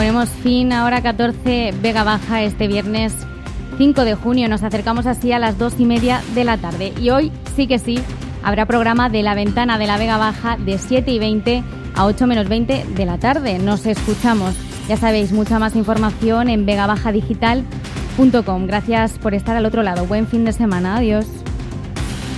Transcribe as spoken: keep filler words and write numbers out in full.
Ponemos fin a hora catorce Vega Baja este viernes cinco de junio. Nos acercamos así a las dos y media de la tarde. Y hoy sí que sí habrá programa de La Ventana de la Vega Baja de siete y veinte a ocho menos veinte de la tarde. Nos escuchamos. Ya sabéis, mucha más información en vega baja digital punto com. Gracias por estar al otro lado. Buen fin de semana. Adiós.